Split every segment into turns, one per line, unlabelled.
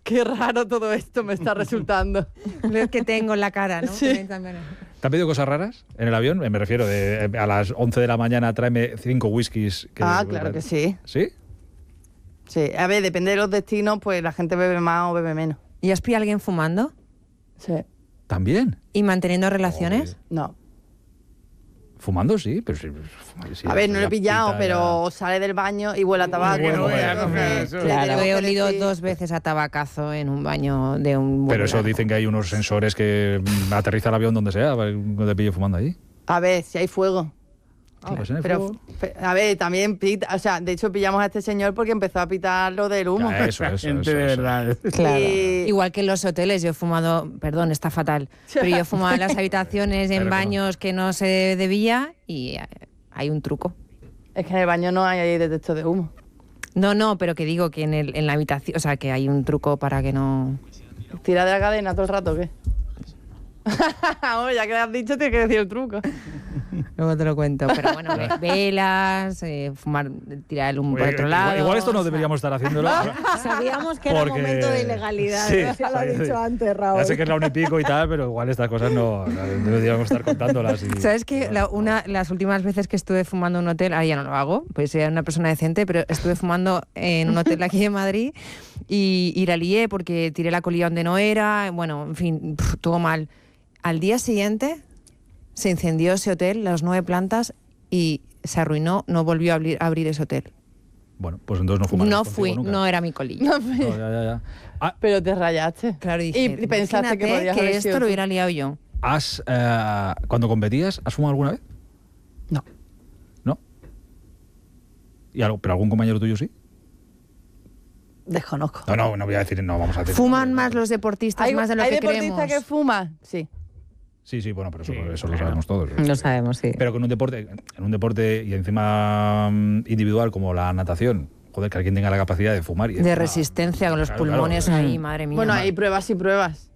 qué raro todo esto me está resultando.
Lo que tengo en la cara, ¿no?
Sí.
¿Te han pedido cosas raras en el avión? Me refiero, a las 11 de la mañana tráeme 5 whiskies.
Claro que sí.
¿Sí?
Sí, a ver, depende de los destinos, pues la gente bebe más o bebe menos.
¿Y has pillado a alguien fumando?
Sí.
¿También?
¿Y manteniendo relaciones?
No.
Fumando sí, pero sí.
A ver, no lo he pillado, pero sale del baño y huele a tabaco.
Bueno,
Claro, he olido 2 veces a tabacazo en un baño de un...
Pero eso dicen que hay unos sensores que aterriza el avión donde sea, para que no te pille fumando allí.
A ver, si hay fuego.
Pues en el
Pero,
fuego.
a ver, también pita, o sea, de hecho pillamos a este señor porque empezó a pitar lo del humo.
Ya, eso.
De verdad.
Claro.
Y-
Igual que en los hoteles, yo he fumado, perdón, está fatal, pero yo he fumado en las habitaciones, en
Pero
baños que no se debía y hay un truco.
Es que en el baño no hay detector de humo.
No, pero que digo que en la habitación, o sea, que hay un truco para que no...
¿Tira de la cadena todo el rato o qué? Hombre, ya que lo has dicho, tienes que decir el truco.
Luego te lo cuento, pero bueno, velas, fumar, tirar el humo por otro lado.
Igual esto no deberíamos estar haciéndolo.
Sabíamos que era
Porque-
momento de ilegalidad.
Sí,
Ya lo ha
sí.
dicho antes, Raúl.
Ya sé que es la 1:00 y tal, pero igual estas cosas no deberíamos estar contándolas.
¿Sabes que las últimas veces que estuve fumando en un hotel, ahora ya no lo hago, pues era una persona decente, pero estuve fumando en un hotel aquí de Madrid y la lié porque tiré la colilla donde no era, bueno, en fin, todo mal. Al día siguiente se incendió ese hotel, las 9 plantas, y se arruinó, no volvió a abrir ese hotel.
Bueno, pues entonces no fumarás
No
contigo
fui,
nunca.
no era mi colilla.
No, ya.
Pero te rayaste.
Claro, dije,
y pensaste que
imagínate
podías haber
esto
sido
lo
tú.
hubiera liado yo.
Cuando competías, ¿has fumado alguna vez?
No.
¿No? ¿Pero algún compañero tuyo sí?
Desconozco.
No voy a decir, no vamos a decir.
¿Fuman más los deportistas más de lo
¿Hay
que
deportistas
creemos?
que fuman? Sí.
Sí, bueno, pero eso lo sabemos todos.
Lo sabemos, sí.
Pero que en un deporte y encima individual como la natación, joder, que alguien tenga la capacidad de fumar y
De resistencia con los
Claro,
pulmones
claro.
ahí, madre mía.
Bueno, hay pruebas y pruebas.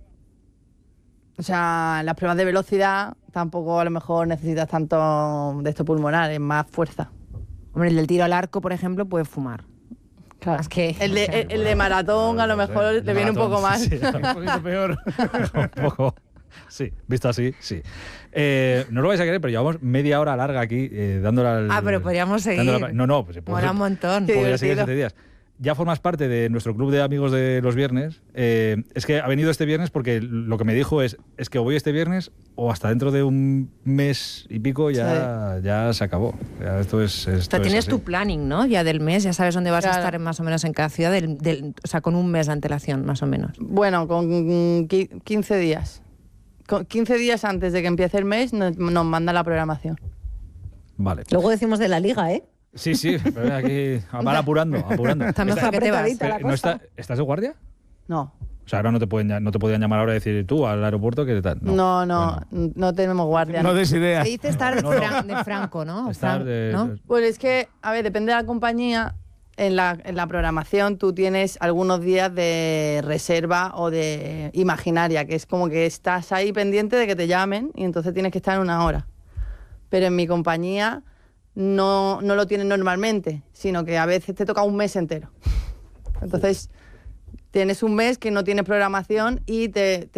O sea, las pruebas de velocidad tampoco a lo mejor necesitas tanto de esto pulmonar, es más fuerza.
Hombre, el del tiro al arco, por ejemplo, puede fumar.
Claro.
Es que...
El de maratón a lo mejor le viene un poco más.
Sí, un poquito peor. Un poco. Sí, visto así, sí. No lo vais a querer, pero llevamos media hora larga aquí dándole al...
pero podríamos seguir.
No, pues se puede.
Mola un montón.
Qué
Podría seguir
divertido.
7 días. Ya formas parte de nuestro club de amigos de los viernes. Es que ha venido este viernes porque lo que me dijo es que o voy este viernes o hasta dentro de un mes y pico ya se acabó. Ya esto es
O sea, tienes
así.
tu planning, ¿no? Ya del mes, ya sabes dónde vas a
Claro.
estar más o menos en cada ciudad, o sea, con un mes de antelación, más o menos.
Bueno, con 15 días. Con 15 días antes de que empiece el mes nos manda la programación.
Vale.
Luego decimos de la liga, ¿eh?
Sí, pero aquí van apurando.
Está mejor que te vas.
apretadita la
¿No
cosa.
¿Estás de guardia?
No,
O sea, ahora no te podían llamar ahora y decir tú al aeropuerto que tal.
no tenemos guardia.
No des ideas.
Se dice estar de franco, ¿no?
Estar de-
¿no?
Pues es que, a ver, depende de la compañía. En la programación tú tienes algunos días de reserva o de imaginaria, que es como que estás ahí pendiente de que te llamen y entonces tienes que estar en una hora. Pero en mi compañía no lo tienes normalmente, sino que a veces te toca un mes entero. Entonces tienes un mes que no tienes programación y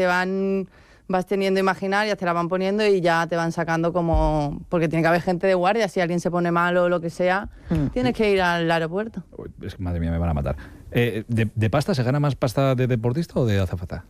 vas teniendo imaginarias, te la van poniendo y ya te van sacando como... Porque tiene que haber gente de guardia, si alguien se pone mal o lo que sea, tienes que ir al aeropuerto.
Uy, es que, madre mía, me van a matar. ¿De pasta se gana más pasta de deportista o de azafata?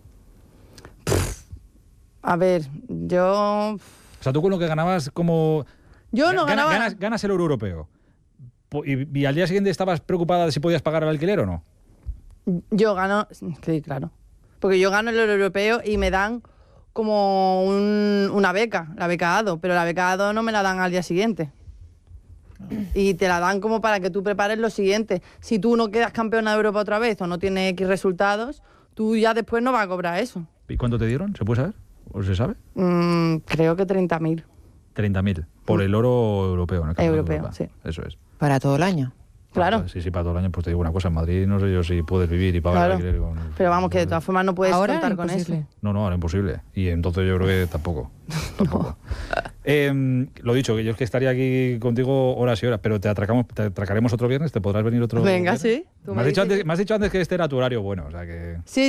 A ver, yo...
O sea, tú con lo que ganabas como...
Yo no ganaba...
Ganas el euro europeo. ¿Y al día siguiente estabas preocupada de si podías pagar el alquiler o no?
Yo gano... Sí, claro. Porque yo gano el euro europeo y me dan como una beca, la beca ADO, pero la beca ADO no me la dan al día siguiente. Y te la dan como para que tú prepares lo siguiente. Si tú no quedas campeona de Europa otra vez o no tienes X resultados, tú ya después no vas a cobrar eso.
¿Y cuánto te dieron? ¿Se puede saber? ¿O se sabe?
Creo que 30.000.
30.000. Por el oro europeo. En el Campeonato de
Europeo,
Europa.
sí.
Eso es.
Para todo el año.
Claro.
Sí, para todo el año. Pues te digo una cosa. En Madrid no sé yo si puedes vivir y pagar
Claro.
el alquiler.
Pero vamos, que de todas formas no puedes
Ahora
contar con
imposible.
eso.
No, ahora imposible. Y entonces yo creo que tampoco. Lo dicho, que yo es que estaría aquí contigo horas y horas, pero te atracaremos otro viernes, ¿te podrás venir otro
Venga,
viernes?
sí. Tú
Me has
me
dicho
dices
antes que este era tu horario bueno, o sea que...
Sí,